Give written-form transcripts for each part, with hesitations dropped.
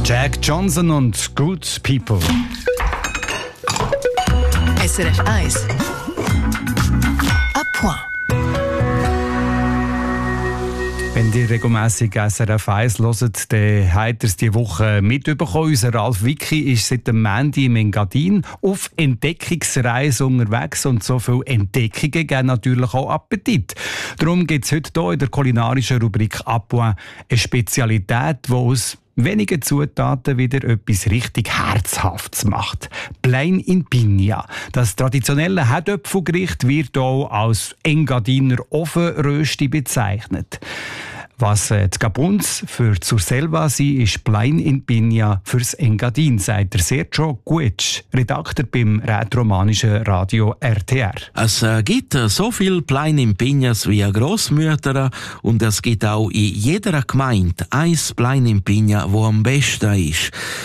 Jack Johnson und Good People. SRF 1 à point. Wenn ihr regelmässig SRF 1 hört, dann habt ihr es diese Woche mitbekommen. Unser Ralf Wicki ist seit dem Montag im Engadin auf Entdeckungsreise unterwegs. Und so viele Entdeckungen geben natürlich auch Appetit. Darum gibt es heute hier in der kulinarischen Rubrik «À point» eine Spezialität, die aus wenigen Zutaten wieder etwas richtig Herzhaftes macht. Plein in Piña. Das traditionelle Herdöpfelgericht wird auch als Engadiner Ofenrösti bezeichnet. Was die Gabuns für zur Selva sind, ist Plein in Piña fürs Engadin, sagt der Sergio Guetsch, Redakteur beim rätoromanischen Radio RTR. Es gibt so viele Plein in Piñas wie Grossmütter und es gibt auch in jeder Gemeinde ein Plein in Piña, das am besten ist.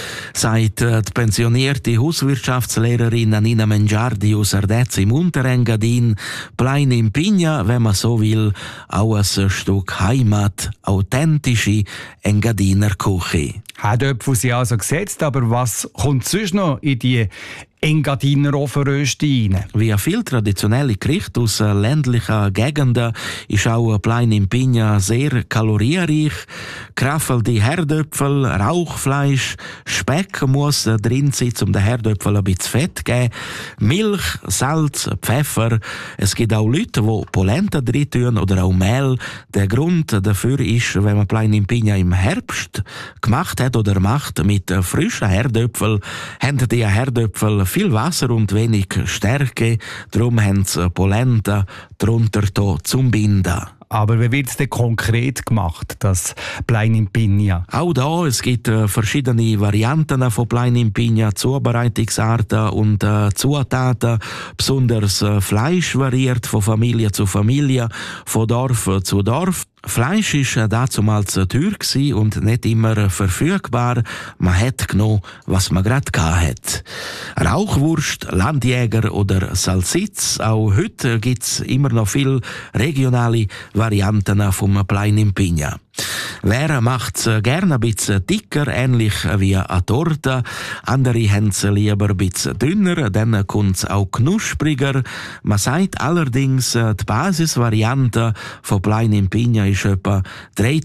Sagt die pensionierte Hauswirtschaftslehrerin Nina Mengiardi aus Ardez im Unterengadin. Plein in Piña, wenn man so will, auch ein Stück Heimat, authentische Engadiner Küche. Herdöpfel sind also gesetzt, aber was kommt sonst noch in die Engadiner Ofenrösti rein? Wie viele traditionelle Gerichte aus ländlichen Gegenden ist auch Plein in Piña sehr kalorienreich. Geraffelte Herdöpfel, Rauchfleisch, Speck muss drin sein, um den Herdöpfel ein bisschen Fett zu geben. Milch, Salz, Pfeffer. Es gibt auch Leute, die Polenta drin tun oder auch Mehl. Der Grund dafür ist, wenn man Plein in Piña im Herbst gemacht hat oder macht mit frischen Herdöpfeln, haben die Herdöpfel viel Wasser und wenig Stärke. Darum haben sie Polenta drunter zum Binden. Aber wie wird es denn konkret gemacht, das Plein in Piña? Auch da, es gibt verschiedene Varianten von Plein in Piña, Zubereitungsarten und Zutaten. Besonders Fleisch variiert von Familie zu Familie, von Dorf zu Dorf. Fleisch war damals teuer und nicht immer verfügbar. Man hat genommen, was man gerade hatte. Rauchwurst, Landjäger oder Salsitz. Auch heute gibt es immer noch viele regionale Varianten vom Plein in Piña. Wer macht es gerne ein bisschen dicker, ähnlich wie eine Torte. Andere haben es lieber ein bisschen dünner, dann kommt es auch knuspriger. Man sagt allerdings, die Basisvariante von Plein in Piña ist etwa 3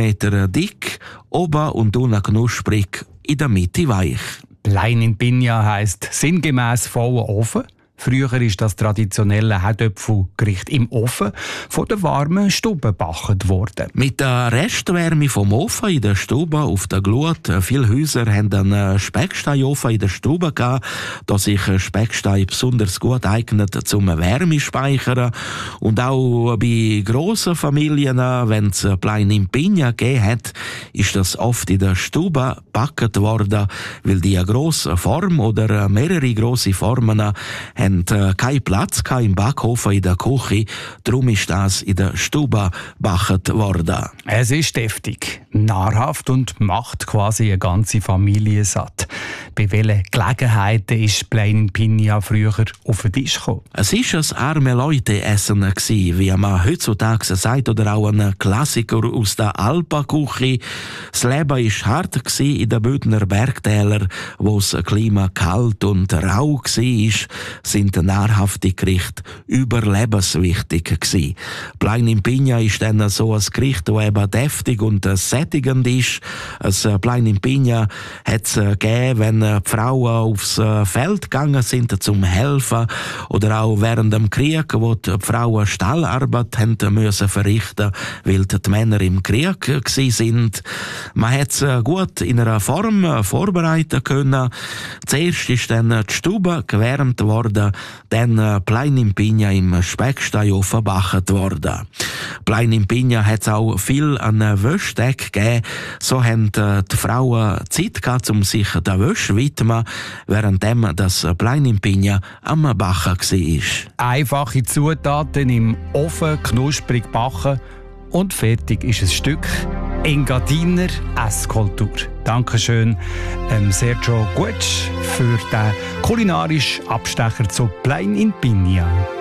cm dick, oben und unten knusprig, in der Mitte weich. Plein in Piña heisst sinngemäss vollen Ofen. Früher ist das traditionelle Herdöpfelgericht im Ofen von der warmen Stube gebacken worden. Mit der Restwärme vom Ofen in der Stube auf der Glut. Viele Häuser haben einen Specksteinofen in der Stube gehabt, da sich Speckstein besonders gut eignet zum Wärmespeichern. Und auch bei grossen Familien, wenn es Plein in Piña gegeben hat, ist das oft in der Stube gebacken worden, weil die eine grosse Form oder mehrere grosse Formen haben keinen Platz im Backofen in der Küche, darum ist das in der Stube gebacken worden. Es ist deftig, nahrhaft und macht quasi eine ganze Familie satt. Bei welchen Gelegenheiten ist Plein in Piña früher auf den Tisch gekommen? Es war ein arme Leute-Essen, wie man heutzutage sagt, oder auch ein Klassiker aus der Alpenküche. Das Leben war hart in den Bündner Bergtälern, wo das Klima kalt und rau war, sind nahrhafte Gerichte überlebenswichtig gewesen. Plein in Piña ist dann so ein Gericht, das eben deftig und sättigend ist. Ein Plein in Piña hat es gegeben, wenn die Frauen aufs Feld gegangen sind zum Helfen oder auch während dem Krieg, wo die Frauen Stallarbeit haben müssen verrichten, weil die Männer im Krieg sind. Man hat es gut in einer Form vorbereiten können. Zuerst ist dann die Stube gewärmt worden, dann Plein in Piña im Specksteinofen gebacken worden. Plein in Piña hat es auch viel an Wäschdeck gegeben. So haben die Frauen Zeit gehabt, um sich der Wäsche zu widmen, währenddem das Plein in Piña am Backen war. Einfache Zutaten im Ofen knusprig backen und fertig ist ein Stück Engadiner Esskultur. Dankeschön Sergio Guetsch für den kulinarischen Abstecher zu Plein in Piña.